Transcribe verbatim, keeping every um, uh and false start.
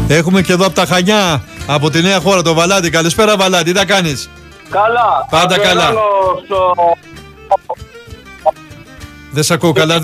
Έχουμε και εδώ από τα Χανιά, από τη Νέα Χώρα, το Βαλάντι. Καλησπέρα Βαλάντι, τι θα κάνεις? Καλά. Πάντα καλά. Στο... Δεν σ' ακούω καλά.